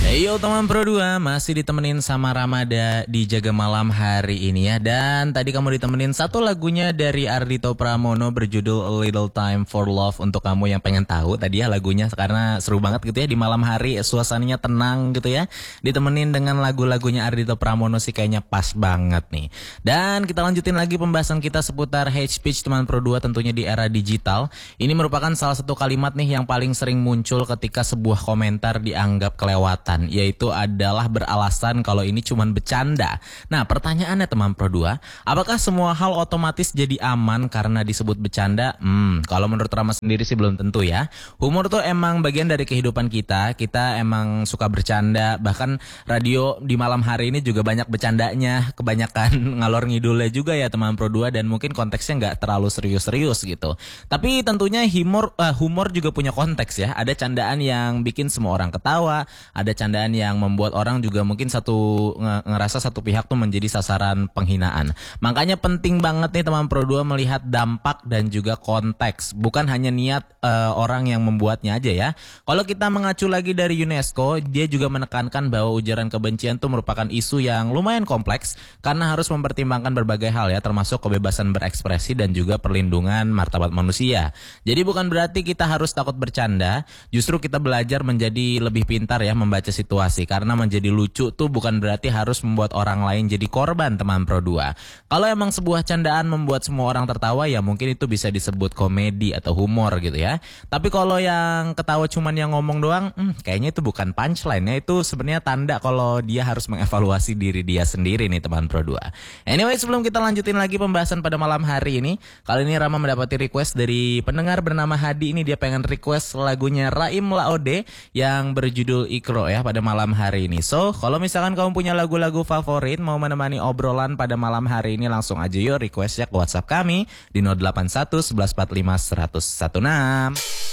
Yo teman Pro 2, masih ditemenin sama Ramada di Jaga Malam hari ini ya. Dan tadi kamu ditemenin satu lagunya dari Ardhito Pramono berjudul A Little Time for Love. Untuk kamu yang pengen tahu tadi ya lagunya, karena seru banget gitu ya di malam hari, suasananya tenang gitu ya. Ditemenin dengan lagu-lagunya Ardhito Pramono sih kayaknya pas banget nih. Dan kita lanjutin lagi pembahasan kita seputar hate speech teman Pro 2 tentunya di era digital. Ini merupakan salah satu kalimat nih yang paling sering muncul ketika sebuah komentar dianggap kelewatan, yaitu adalah beralasan kalau ini cuman bercanda. Nah, pertanyaannya teman Pro 2, apakah semua hal otomatis jadi aman karena disebut bercanda? Kalau menurut Rama sendiri sih belum tentu ya. Humor tuh emang bagian dari kehidupan kita. Kita emang suka bercanda. Bahkan radio di malam hari ini juga banyak bercandanya. Kebanyakan ngalor ngidulnya juga ya teman Pro 2, dan mungkin konteksnya nggak terlalu serius-serius gitu. Tapi tentunya humor juga punya konteks ya. Ada candaan yang bikin semua orang ketawa, ada candaan yang membuat orang juga mungkin ngerasa satu pihak tuh menjadi sasaran penghinaan. Makanya penting banget nih teman Pro 2 melihat dampak dan juga konteks, bukan hanya niat orang yang membuatnya aja ya. Kalau kita mengacu lagi dari UNESCO, dia juga menekankan bahwa ujaran kebencian tuh merupakan isu yang lumayan kompleks karena harus mempertimbangkan berbagai hal ya, termasuk kebebasan berekspresi dan juga perlindungan martabat manusia. Jadi bukan berarti kita harus takut bercanda, justru kita belajar menjadi lebih pintar ya membaca situasi, karena menjadi lucu tuh bukan berarti harus membuat orang lain jadi korban teman Pro 2. Kalau emang sebuah candaan membuat semua orang tertawa ya mungkin itu bisa disebut komedi atau humor gitu ya. Tapi kalau yang ketawa cuman yang ngomong doang, kayaknya itu bukan punchline ya, itu sebenarnya tanda kalau dia harus mengevaluasi diri dia sendiri nih teman Pro 2. Anyway, sebelum kita lanjutin lagi pembahasan pada malam hari ini, kali ini Rama mendapati request dari pendengar bernama Hadi. Ini dia pengen request lagunya Raim Laode yang berjudul Ikro ya pada malam hari ini. So, kalau misalkan kamu punya lagu-lagu favorit mau menemani obrolan pada malam hari ini, langsung aja yuk request ya ke WhatsApp kami di 081 1145 116.